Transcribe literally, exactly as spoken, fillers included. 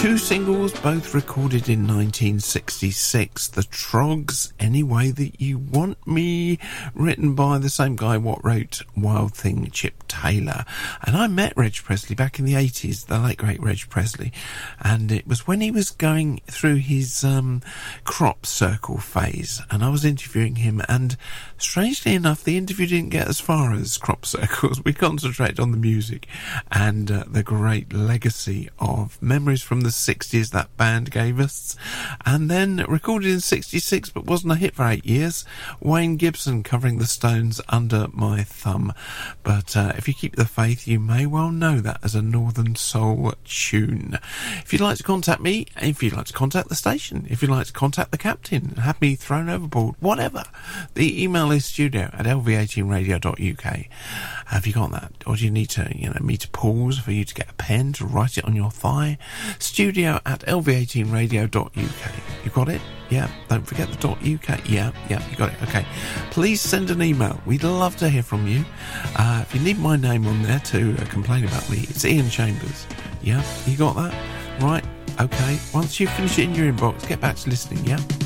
Two singles, both recorded in nineteen sixty-six. The Troggs, Any Way That You Want Me, written by the same guy what wrote Wild Thing, Chip Taylor. And I met Reg Presley back in the eighties, the late great Reg Presley, and it was when he was going through his um, crop circle phase, and I was interviewing him, and strangely enough the interview didn't get as far as crop circles. We concentrated on the music and uh, the great legacy of Memories from the sixties that band gave us. And then recorded in sixty-six but wasn't a hit for eight years, Wayne Gibson covering the Stones' Under My Thumb. But uh, if you keep the faith, you may well know that as a Northern Soul tune. If you'd like to contact me, if you'd like to contact the station, if you'd like to contact the captain, have me thrown overboard, whatever, the email is studio at l v eighteen radio dot u k. Have you got that? Or do you need to, you know, me to pause for you to get a pen to write it on your thigh? Studio at l v eighteen radio dot u k. You got it? Yeah, don't forget the .uk. Yeah, yeah, you got it. Okay. Please send an email. We'd love to hear from you. Uh, if you need my name on there to uh, complain about me, it's Ian Chambers. Yeah, you got that? Right. Okay. Once you finish it in your inbox, get back to listening, yeah?